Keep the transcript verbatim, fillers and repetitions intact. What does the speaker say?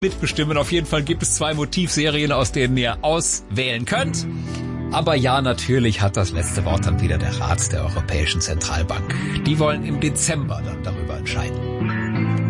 mitbestimmen. Auf jeden Fall gibt es zwei Motivserien, aus denen ihr auswählen könnt. Aber ja, natürlich hat das letzte Wort dann wieder der Rat der Europäischen Zentralbank. Die wollen im Dezember dann darüber entscheiden.